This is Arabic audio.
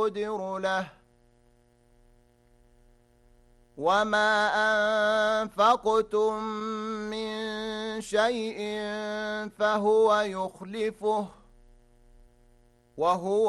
يقدر له وما أنفقتم من شيء فهو يخلفه وهو